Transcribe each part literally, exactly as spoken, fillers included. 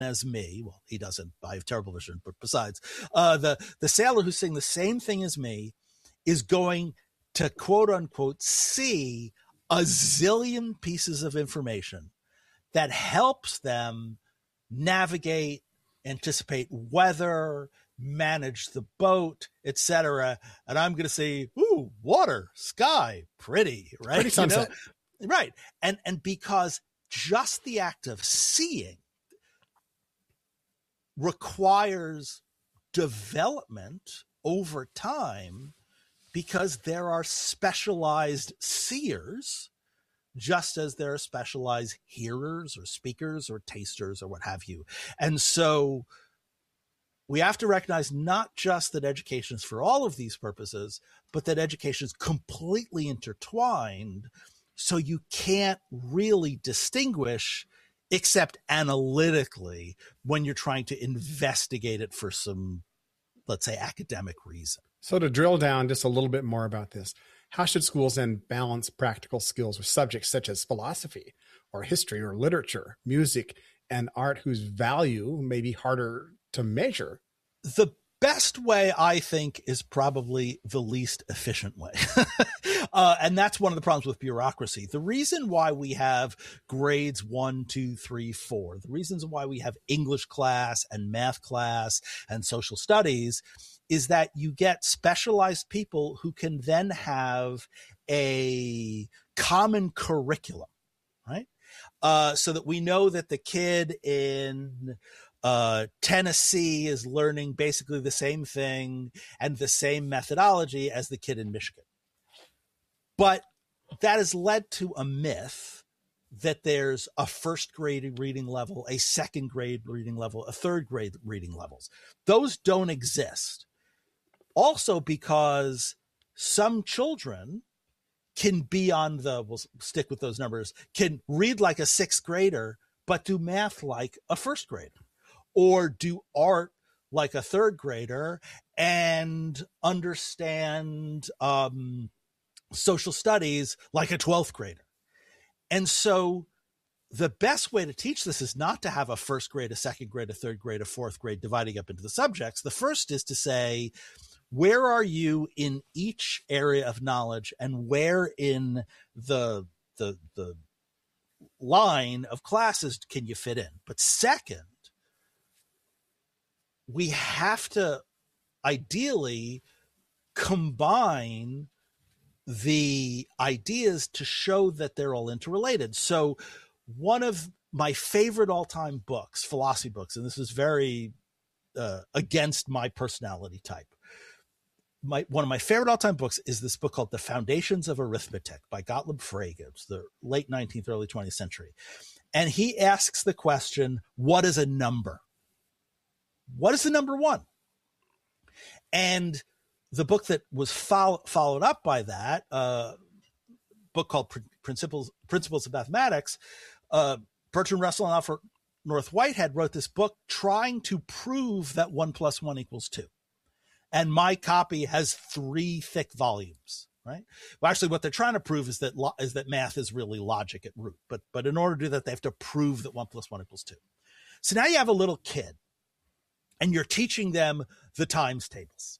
as me. Well, he doesn't. I have terrible vision, but besides, uh, the, the sailor who's seeing the same thing as me is going to quote unquote see a zillion pieces of information that helps them navigate, anticipate weather, manage the boat, et cetera. And I'm going to say, ooh, water, sky, pretty, right? Pretty sunset. You know? Right. And, and because just the act of seeing requires development over time, because there are specialized seers, just as there are specialized hearers or speakers or tasters or what have you. And so we have to recognize not just that education is for all of these purposes, but that education is completely intertwined. So you can't really distinguish except analytically when you're trying to investigate it for some, let's say, academic reason. So to drill down just a little bit more about this, how should schools then balance practical skills with subjects such as philosophy or history or literature, music, and art whose value may be harder to measure? The best way, I think, is probably the least efficient way. uh, and that's one of the problems with bureaucracy. The reason why we have grades one, two, three, four, the reasons why we have English class and math class and social studies is that you get specialized people who can then have a common curriculum, right? Uh, so that we know that the kid in uh, Tennessee is learning basically the same thing and the same methodology as the kid in Michigan. But that has led to a myth that there's a first grade reading level, a second grade reading level, a third grade reading levels. Those don't exist. Also because some children can be on the, we'll stick with those numbers, can read like a sixth grader, but do math like a first grader, or do art like a third grader and understand um, social studies like a twelfth grader. And so the best way to teach this is not to have a first grade, a second grade, a third grade, a fourth grade dividing up into the subjects. The first is to say, where are you in each area of knowledge and where in the, the, the line of classes can you fit in? But second, we have to ideally combine the ideas to show that they're all interrelated. So one of my favorite all-time books, philosophy books, and this is very uh, against my personality type, My, one of my favorite all-time books is this book called The Foundations of Arithmetic by Gottlob Frege. It's the late nineteenth, early twentieth century. And he asks the question, what is a number? What is the number one? And the book that was follow, followed up by that, a uh, book called Pr- Principles, Principles of Mathematics, uh, Bertrand Russell and Alfred North Whitehead wrote this book trying to prove that one plus one equals two. And my copy has three thick volumes, right? Well, actually, what they're trying to prove is that lo- is that math is really logic at root. But but in order to do that, they have to prove that one plus one equals two. So now you have a little kid, and you're teaching them the times tables.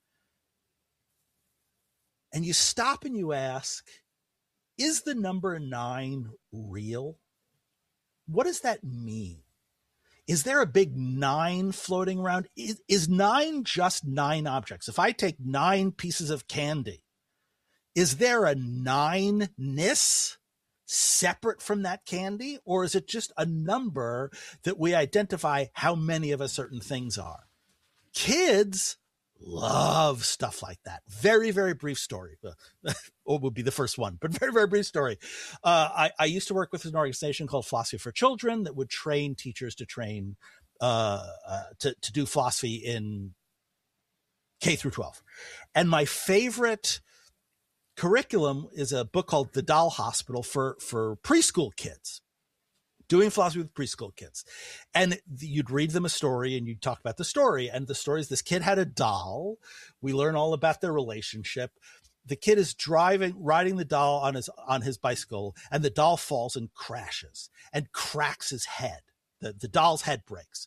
And you stop and you ask, is the number nine real? What does that mean? Is there a big nine floating around? Is, is nine just nine objects? If I take nine pieces of candy, is there a nine-ness separate from that candy? Or is it just a number that we identify how many of a certain things are? Kids love stuff like that. Very, very brief story. Or would be the first one, but very, very brief story. Uh, I, I used to work with an organization called Philosophy for Children that would train teachers to train, uh, uh, to, to do philosophy in K through twelve. And my favorite curriculum is a book called The Doll Hospital for, for preschool kids. Doing philosophy with preschool kids. And you'd read them a story and you'd talk about the story. And the story is this kid had a doll. We learn all about their relationship. The kid is driving, riding the doll on his, on his bicycle, and the doll falls and crashes and cracks his head. the, the doll's head breaks.